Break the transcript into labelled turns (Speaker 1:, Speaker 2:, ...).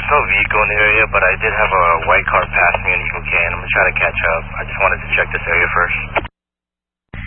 Speaker 1: there's no vehicle in the area, but I did have a white car pass me on Eagle Cane. I'm trying to catch up. I just wanted to check this area first.